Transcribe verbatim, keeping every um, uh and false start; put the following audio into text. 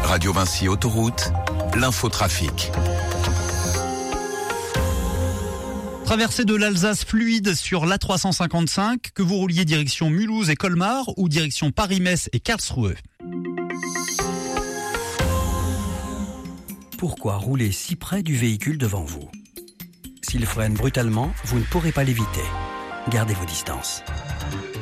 Radio Vinci Autoroute, l'infotrafic. Traversée de l'Alsace fluide sur l'A trois cent cinquante-cinq, que vous rouliez direction Mulhouse et Colmar ou direction Paris-Metz et Karlsruhe. Pourquoi rouler si près du véhicule devant vous ? S'il freine brutalement, vous ne pourrez pas l'éviter. Gardez vos distances.